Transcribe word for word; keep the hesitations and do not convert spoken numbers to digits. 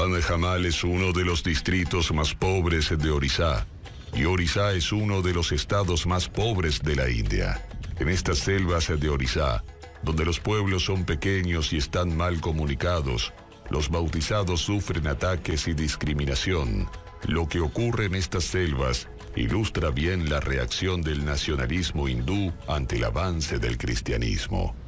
Kanjhamal es uno de los distritos más pobres de Orissá, y Orissá es uno de los estados más pobres de la India. En estas selvas de Orissá, donde los pueblos son pequeños y están mal comunicados, los bautizados sufren ataques y discriminación. Lo que ocurre en estas selvas ilustra bien la reacción del nacionalismo hindú ante el avance del cristianismo.